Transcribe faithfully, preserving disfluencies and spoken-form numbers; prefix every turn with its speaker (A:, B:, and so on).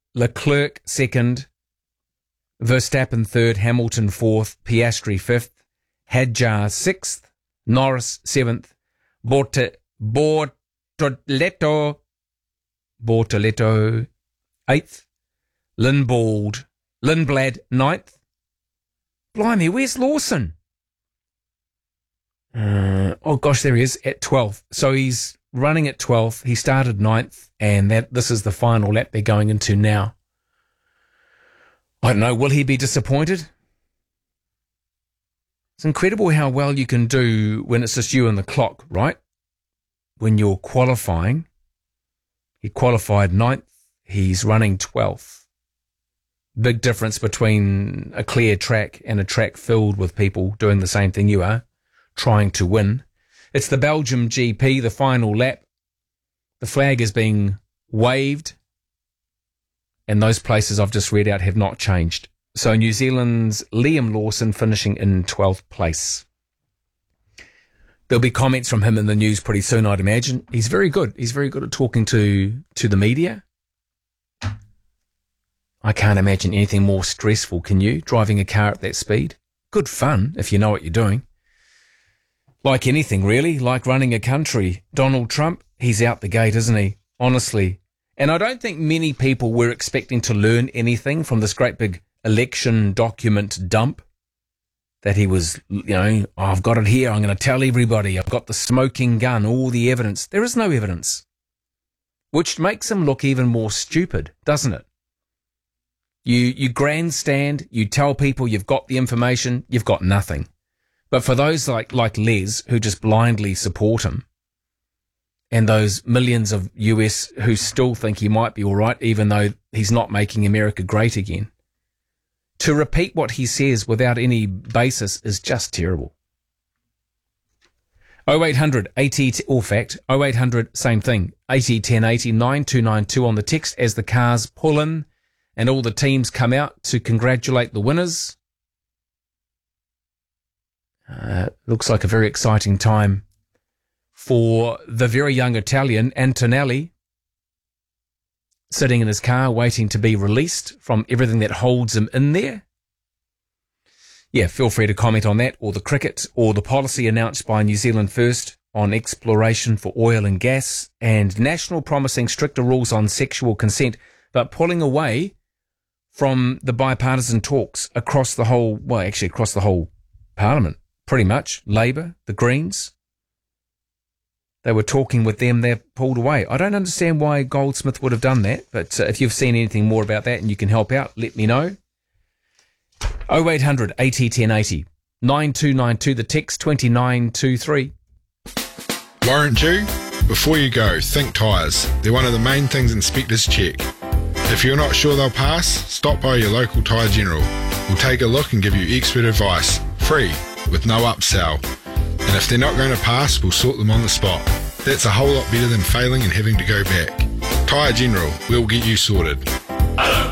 A: Leclerc second, Verstappen third, Hamilton fourth, Piastri fifth, Hadjar sixth, Norris seventh, Borta, Bortoleto, Bortoleto eighth, Lindblad, Lindblad ninth. Blimey, where's Lawson? Uh, oh gosh, there he is at twelfth. So he's running at twelfth. He started ninth, and that this is the final lap they're going into now. I don't know, will he be disappointed? It's incredible how well you can do when it's just you and the clock, right? When you're qualifying. He qualified ninth. He's running twelfth. Big difference between a clear track and a track filled with people doing the same thing you are, trying to win. It's the Belgium G P, the final lap. The flag is being waved, and those places I've just read out have not changed. So New Zealand's Liam Lawson finishing in twelfth place. There'll be comments from him in the news pretty soon, I'd imagine. He's very good. He's very good at talking to, to the media. I can't imagine anything more stressful, can you? Driving a car at that speed. Good fun, if you know what you're doing. Like anything, really. Like running a country. Donald Trump, he's out the gate, isn't he? Honestly. And I don't think many people were expecting to learn anything from this great big election document dump that he was, you know, oh, I've got it here. I'm going to tell everybody. I've got the smoking gun, all the evidence. There is no evidence, which makes him look even more stupid, doesn't it? You, you grandstand, you tell people you've got the information, you've got nothing. But for those like, like Les who just blindly support him, and those millions of U S who still think he might be all right, even though he's not making America great again, to repeat what he says without any basis is just terrible. oh eight hundred eighty, or fact, oh eight hundred, same thing, eighty ten eighty, nine two nine two on the text as the cars pull in and all the teams come out to congratulate the winners. Uh, looks like a very exciting time for the very young Italian Antonelli, sitting in his car waiting to be released from everything that holds him in there. Yeah, feel free to comment on that, or the cricket, or the policy announced by New Zealand First on exploration for oil and gas, and National promising stricter rules on sexual consent, but pulling away from the bipartisan talks across the whole, well, actually across the whole parliament, pretty much. Labour, the Greens, they were talking with them, they're pulled away. I don't understand why Goldsmith would have done that, but uh, if you've seen anything more about that and you can help out, let me know. oh eight hundred eighty ten eighty, nine two nine two, the text two nine two three.
B: Warrant due? Before you go, think tyres. They're one of the main things inspectors check. If you're not sure they'll pass, stop by your local Tyre General. We'll take a look and give you expert advice, free, with no upsell. And if they're not going to pass, we'll sort them on the spot. That's a whole lot better than failing and having to go back. Tyre General, we'll get you sorted.